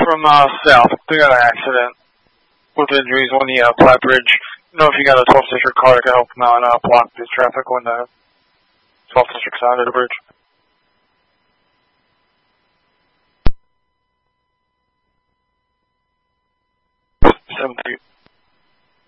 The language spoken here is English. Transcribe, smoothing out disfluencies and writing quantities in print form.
from south. They got an accident with injuries on the Platte Bridge. You know if you got a 12th District car to help them out and block the traffic on the 12th District side of the bridge.